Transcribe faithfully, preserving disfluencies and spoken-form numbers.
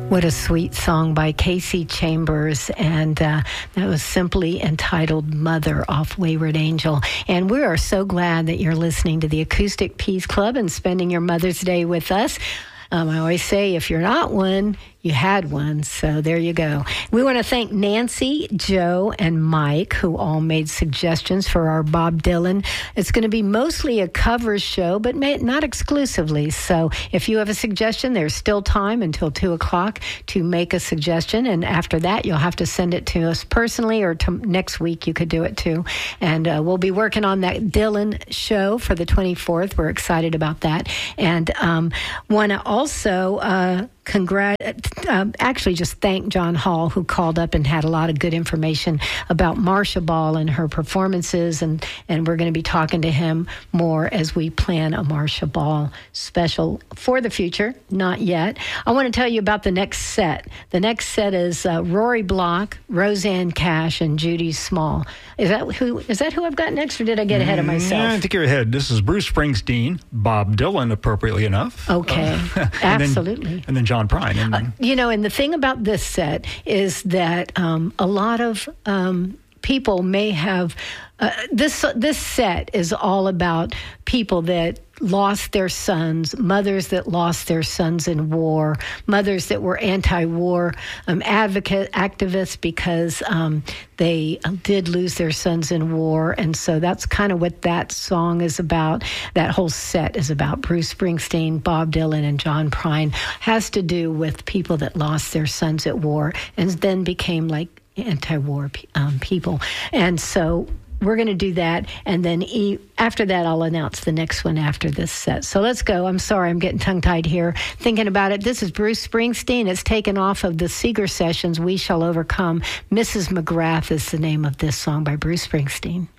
What a sweet song by Casey Chambers, and uh, that was simply entitled Mother off Wayward Angel. And we are so glad that you're listening to the Acoustic Peace Club and spending your Mother's Day with us. Um, I always say, if you're not one, you had one, so there you go. We want to thank Nancy, Joe, and Mike, who all made suggestions for our Bob Dylan. It's going to be mostly a covers show, but may, not exclusively. So if you have a suggestion, there's still time until two o'clock to make a suggestion, and after that, you'll have to send it to us personally, or to next week you could do it too. And uh, we'll be working on that Dylan show for the twenty-fourth. We're excited about that. And um, want to also... Uh, Congrat- um, actually, just thank John Hall, who called up and had a lot of good information about Marcia Ball and her performances, and, and we're going to be talking to him more as we plan a Marcia Ball special for the future. Not yet. I want to tell you about the next set. The next set is uh, Rory Block, Roseanne Cash, and Judy Small. Is that who? Is that who I've got next, or did I get ahead of myself? Yeah, I think you're ahead. This is Bruce Springsteen, Bob Dylan, appropriately enough. Okay, uh, and absolutely, then, and then John Prine. And, uh, you know, and the thing about this set is that um, a lot of um, people may have uh, this. This set is all about people that lost their sons, mothers that lost their sons in war, mothers that were anti-war um, advocate activists because um, they did lose their sons in war. And so that's kind of what that song is about. That whole set is about. Bruce Springsteen, Bob Dylan, and John Prine has to do with people that lost their sons at war and then became like anti-war um, people. And so we're going to do that, and then e- after that, I'll announce the next one after this set. So let's go. I'm sorry, I'm getting tongue-tied here thinking about it. This is Bruce Springsteen. It's taken off of the Seeger Sessions, We Shall Overcome. Missus McGrath is the name of this song by Bruce Springsteen.